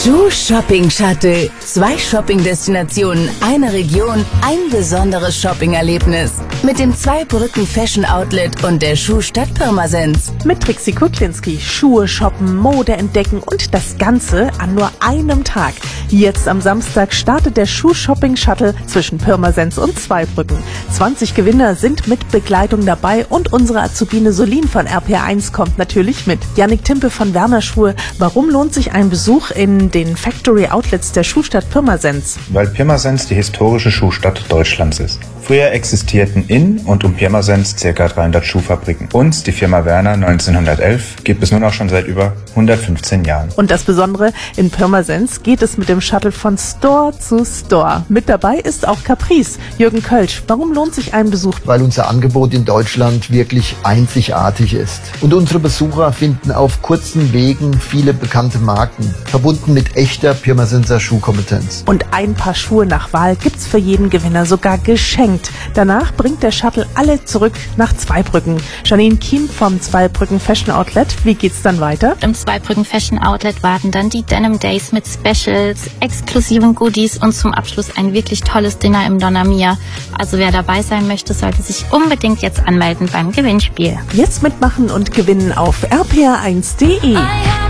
Schuh-Shopping-Shuttle. 2 Shopping-Destinationen, eine Region, ein besonderes Shopping-Erlebnis. Mit dem Zweibrücken-Fashion-Outlet und der Schuhstadt Pirmasens. Mit Trixie Kuklinski. Schuhe shoppen, Mode entdecken und das Ganze an nur einem Tag. Jetzt am Samstag startet der Schuh-Shopping-Shuttle zwischen Pirmasens und Zweibrücken. 20 Gewinner sind mit Begleitung dabei und unsere Azubine Solin von RPR1 kommt natürlich mit. Jannik Timpe von Werner Schuhe. Warum lohnt sich ein Besuch in den Factory Outlets der Schuhstadt Pirmasens? Weil Pirmasens die historische Schuhstadt Deutschlands ist. Früher existierten in und um Pirmasens ca. 300 Schuhfabriken. Uns, die Firma Werner 1911, gibt es nun auch schon seit über 115 Jahren. Und das Besondere, in Pirmasens geht es mit dem Shuttle von Store zu Store. Mit dabei ist auch Caprice. Jürgen Kölsch, warum lohnt sich ein Besuch? Weil unser Angebot in Deutschland wirklich einzigartig ist. Und unsere Besucher finden auf kurzen Wegen viele bekannte Marken, verbunden mit echter Pirmasenser Schuhkompetenz. Und ein Paar Schuhe nach Wahl gibt's für jeden Gewinner sogar geschenkt. Danach bringt der Shuttle alle zurück nach Zweibrücken. Janine Kiem vom Zweibrücken Fashion Outlet. Wie geht's dann weiter? Im Zweibrücken Fashion Outlet warten dann die Denim Days mit Specials, exklusiven Goodies und zum Abschluss ein wirklich tolles Dinner im Donna Mia. Also wer dabei sein möchte, sollte sich unbedingt jetzt anmelden beim Gewinnspiel. Jetzt mitmachen und gewinnen auf rpr1.de.